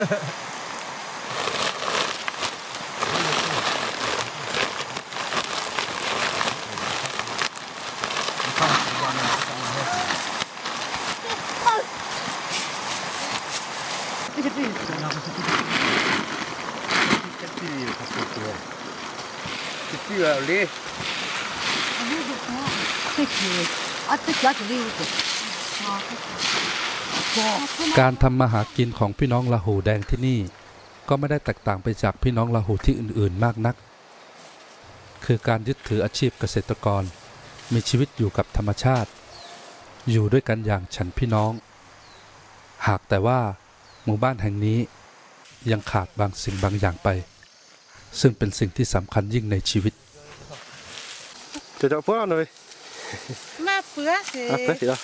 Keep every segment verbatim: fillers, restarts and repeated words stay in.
การทำมาหากินของพี่น้องลาหูแดงที่นี่ก็ไม่ได้แตกต่างไปจากพี่น้องลาหูที่อื่นๆมากนักคือการยึดถืออาชีพเกษตรกรมีชีวิตอยู่กับธรรมชาติอยู่ด้วยกันอย่างฉันพี่น้องหากแต่ว่าหมู่บ้านแห่งนี้ยังขาดบางสิ่งบางอย่างไปซึ่งเป็นสิ่งที่สำคัญยิ่งในชีวิตจะจะพูดหน่อยมาเปื้อสิอ่ะเปื้อสิเหรอ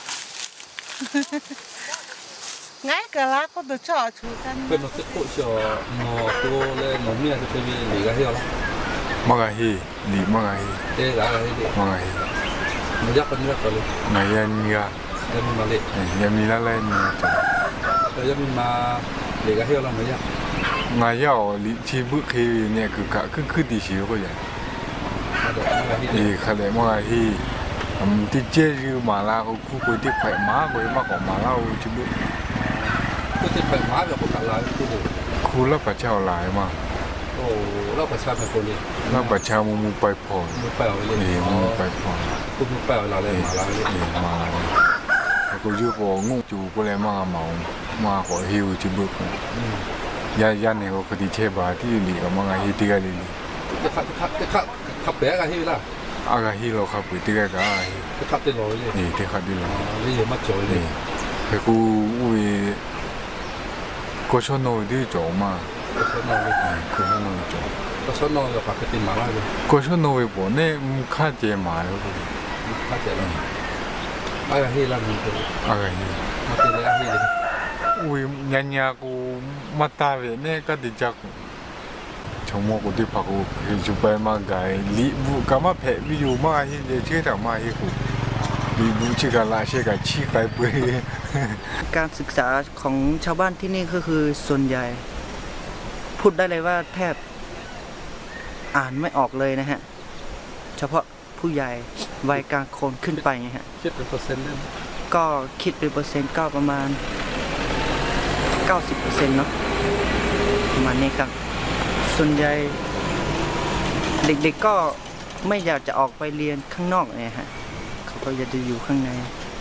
ไงก็รักก็ตัวชอบชูกันเป็นนักกู้ชองอตัวเลยหนุ่มเนี่ยจะเป็นหลีกเที่ยวแล้วมังไงฮีหลีมังไงฮีเอ๊ะอะไรฮีมังไงฮีมันยักษ์เป็นยักษ์เลยไงยันมีอะยันมีมาเลยยันมีละเลยนี่แต่ยันมีมาหลีกเที่ยวแล้วมันยักษ์ไงยาวหลีชีบุคีเนี่ยคือกะคือคือดีชีก็อย่างเอ๊ะขนาดมังไงฮีอืมที่เจริญมาลาเขาคู่คุยที่ไผ่ม้าคุยมากกว่ามาลาชีบุก็ที่ไผ่ม้าแบบคนหลายคู่คู่ละประชาหลายมาโอ้เราประชาเป็นคนนี้เราประชามุมุไปพอมุไปเอาเลยเอ๊ะมุไปพอคู่มุไปเอาเราเลยมาลาเลยเอ๊ะมาลาเลยก็ยูโฟงูจูก็เลยมาเมามาขอฮิวชีบุยายันเนี่ยก็คดีเชบาที่หลีกับมังไงฮีที่กันเลยจะขับขับจะขับขับแบกกันที่ล่ะอากาฮีเราขับไปที่กันก็จะขับได้เลยเอ๊ะที่ขับได้เลยนี่ยังมาจ่อยเลยแต่กูอุ้ยก็ชอบนอนที่จ่อมาก็ชอบนอนเลยก็ชอบนอนจ่อก็ชอบนอนกับปากติมาล่าเลยก็ชอบนอนบ่เนี่ยมุขเจมาแล้วก็ข้าเจเลยอากาฮีล่ะมึงตัวอากาฮีมาตีเลยอากาฮีเลยอุ้ยยันยากูมาตาเวเนี่ยก็ติดจักชมกูที่พักกูเห็นจุดไปมาไกลลีบุกมาเพะวิวมาเห็นเชื่อแต่มาเห็นกูลีบุชิกันละเชื่อกันชี้ไกลไปการศึกษาของชาวบ้านที่นี่ก็คือส่วนใหญ่พูดได้เลยว่าแทบอ่านไม่ออกเลยนะฮะเฉพาะผู้ใหญ่วัยกลางคนขึ้นไปไงฮะคิดเป็นเปอร์เซ็นต์ก็คิดเป็นเปอร์เซ็นต์ก็ประมาณ เก้าสิบเปอร์เซ็นต์ เนาะประมาณนี้ครับส่วนใหญ่เด็กๆก็ไม่อยากจะออกไปเรียนข้างนอกเนี่ยฮะเขาก็อยากจะอยู่ข้างใน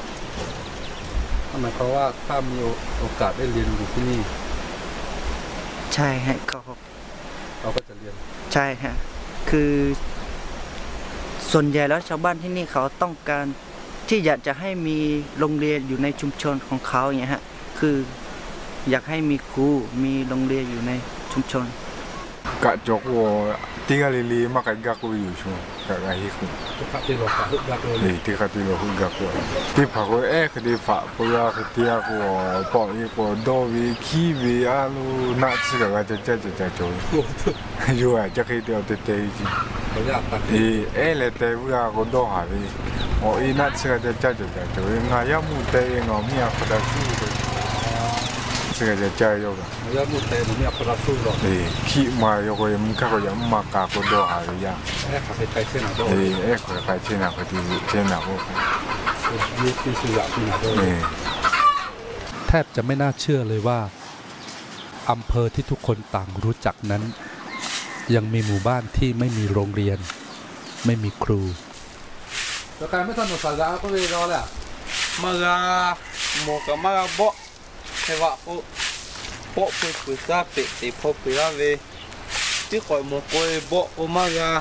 หมายความว่าถ้ามีโอกาสได้เรียนอยู่ที่นี่ใช่ฮะเขาเราก็จะเรียนใช่ฮะคือส่วนใหญ่แล้วชาวบ้านที่นี่เขาต้องการที่อยากจะให้มีโรงเรียนอยู่ในชุมชนของเขาอย่างเงี้ยฮะคืออยากให้มีครูมีโรงเรียนอยู่ในชุมชนกะจกวที่กะลีลีมากัดกักอยู่ช่วงกะไอ้คุณที่ขับที่เราขับกักเลยที่ขับที่เราขับกักที่พักเอ๊ะคดีฝากพยาคดีอะกูปออีกูโดวีคีวีอาลูนัดสิ่งก็จะจะจะจะจอยอยู่อ่ะจะเคยเดียวเตะเตะจีเอ๊ะเอ๊ะเลยเตะวิอากูโดหาวีโอ้อีนัดสิ่งก็จะจะจะจอยงายามุเตะงามีอะคดาสู้สิ่งก็จะใจโยกยามุเตะมีอะคดาสู้หรอเอ๊ะขี้มาโยกยังมันก็ยังมากากูโดหาวีอ่ะเอ๊ะขับไปเช่นอะไรเอ๊ะเอ๊ะขับไปเช่นอะไรที่เช่นอะไรยี่สิบสี่อย่างที่ไหนแทบจะไม่น่าเชื่อเลยว่าอำเภอที่ทุกคนต่างรู้จักนั้นยังมีหมู่บ้านที่ไม่มีโรงเรียนไม่มีครูแล้วการไม่ทำหนังสือก็เลยรอแหละมาลาโมกับมาลาโบเทวะโปโปเปิดปุษาเปิดติพบปิลาเวที่คอยโมโกยโบโอมาลา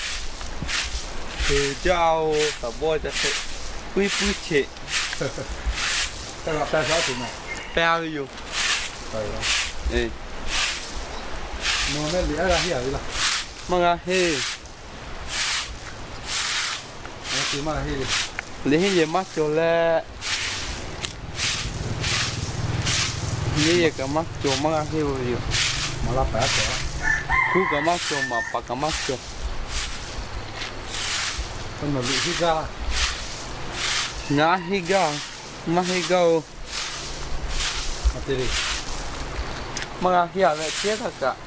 คือเจ้าตะโบจะเสปุยปุยเชแต่เราแปลว่าถึงไหนแปลอยู่ไปแล้วเอ๊ะโมไม่เหลืออะไรที่อะไรล่ะมังอะเฮ้มาซื้อมาเฮ้เลี้ยงเยอะมากจนแล้วนี่เยอะกับมากจนมังอะเฮ้อยู่มาละแปดเหรอคู่กับมากจนมาปากกับมากจนเป็นแบบฮิกาน้าฮิกามาฮิกามาตีดิมาเฮียเลยเทียทักกะ